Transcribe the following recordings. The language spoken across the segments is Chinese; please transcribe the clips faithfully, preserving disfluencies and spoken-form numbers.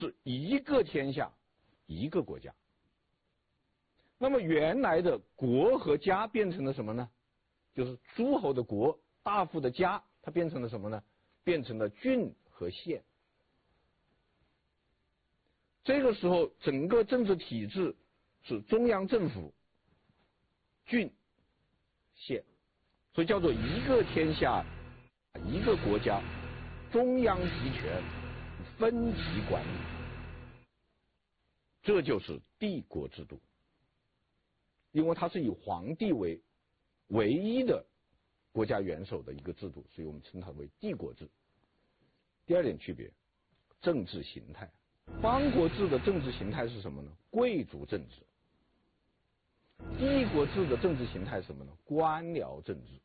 是一个天下，一个国家。那么原来的国和家变成了什么呢？就是诸侯的国，大夫的家，它变成了什么呢？变成了郡和县。这个时候，整个政治体制是中央政府、郡、县，所以叫做一个天下，一个国家，中央集权，分级管理，这就是帝国制度。因为它是以皇帝为唯一的国家元首的一个制度，所以我们称它为帝国制。第二点区别，政治形态。邦国制的政治形态是什么呢？贵族政治。帝国制的政治形态是什么呢？官僚政治。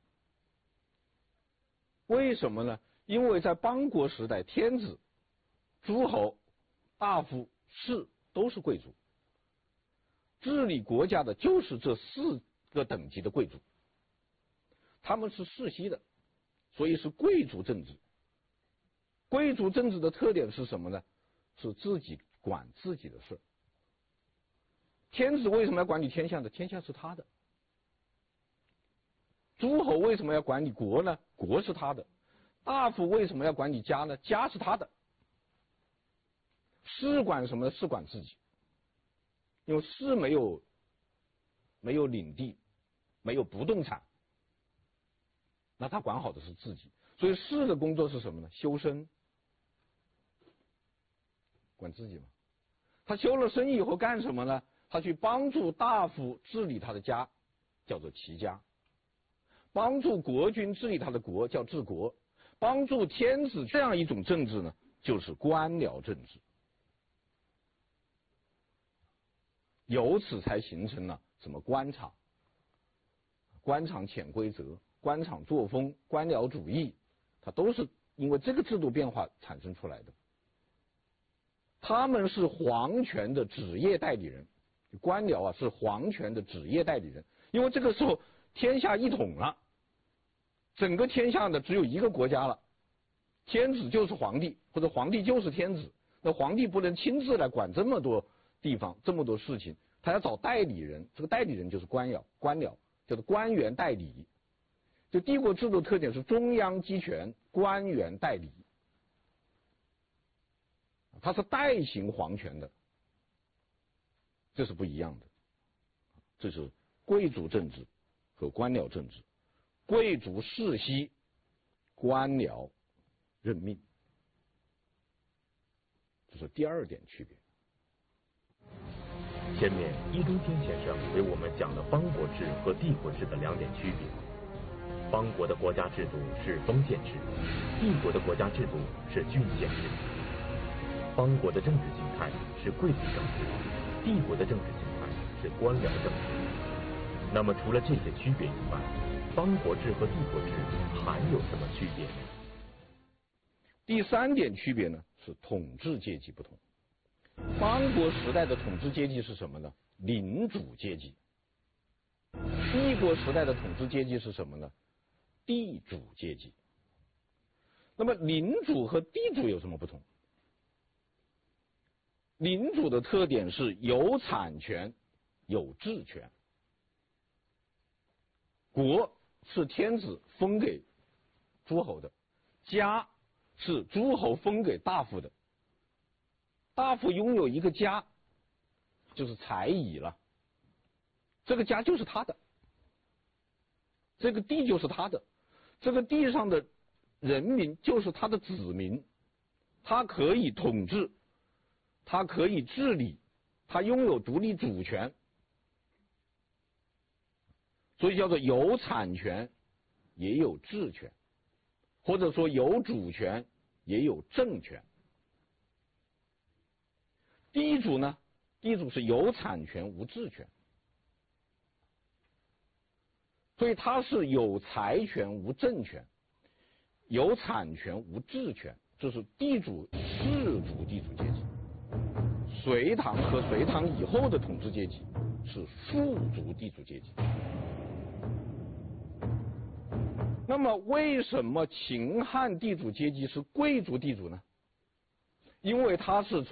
为什么呢？因为在邦国时代，天子、诸侯、大夫、士都是贵族，治理国家的就是这四个等级的贵族，他们是世袭的，所以是贵族政治。贵族政治的特点是什么呢？是自己管自己的事。天子为什么要管理天下呢？天下是他的。诸侯为什么要管理国呢？国是他的。大夫为什么要管理家呢？家是他的。士管什么呢？士管自己。因为士没有没有领地，没有不动产，那他管好的是自己。所以士的工作是什么呢？修身，管自己嘛。他修了身以后干什么呢？他去帮助大夫治理他的家，叫做齐家；帮助国君治理他的国，叫治国；帮助天子这样一种政治呢，就是官僚政治。由此才形成了什么官场、官场潜规则、官场作风、官僚主义，它都是因为这个制度变化产生出来的。他们是皇权的职业代理人，官僚啊是皇权的职业代理人，因为这个时候天下一统了，整个天下呢只有一个国家了，天子就是皇帝，或者皇帝就是天子，那皇帝不能亲自来管这么多地方这么多事情，他要找代理人，这个代理人就是官僚，官僚叫做官员代理。就帝国制度特点是中央集权，官员代理，它是代行皇权的，这是不一样的。这是贵族政治和官僚政治，贵族世袭，官僚任命，这是第二点区别。 前面易中天先生为我们讲了邦国制和帝国制的两点区别。邦国的国家制度是封建制，帝国的国家制度是郡县制。邦国的政治形态是贵族政治，帝国的政治形态是官僚政治。那么除了这些区别以外，邦国制和帝国制还有什么区别呢？ 第三点区别呢是统治阶级不同。邦国时代的统治阶级是什么呢？领主阶级。帝国时代的统治阶级是什么呢？地主阶级。那么领主和地主有什么不同？领主的特点是有产权、有治权。国是天子封给诸侯的，家是诸侯封给大夫的。大夫拥有一个家，就是财乙了，这个家就是他的，这个地就是他的，这个地上的人民就是他的子民，他可以统治，他可以治理，他拥有独立主权，所以叫做有产权也有治权，或者说有主权也有政权。地主呢？地主是有产权无治权，所以他是有财权无政权，有产权无治权，这是地主氏族地主阶级。隋唐和隋唐以后的统治阶级是庶族地主阶级。那么为什么秦汉地主阶级是贵族地主呢？因为他是从